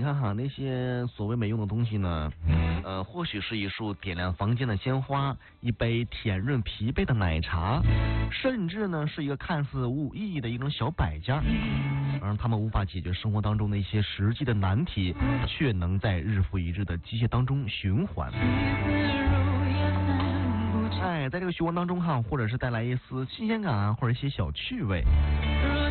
看哈，那些所谓没用的东西呢，或许是一束点亮房间的鲜花，一杯甜润疲惫的奶茶，甚至呢是一个看似无意义的一种小摆件，而他们无法解决生活当中的一些实际的难题，却能在日复一日的机械当中循环。在这个循环当中哈，或者是带来一丝新鲜感，或者一些小趣味。